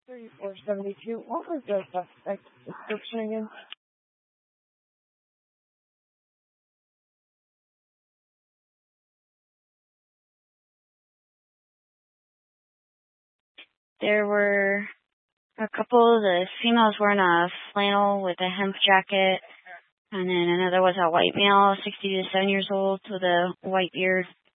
3472. What was the suspect description again? There were a couple of the females wearing a flannel with a hemp jacket, and then another was a white male, 60 to 7 years old, with a white beard.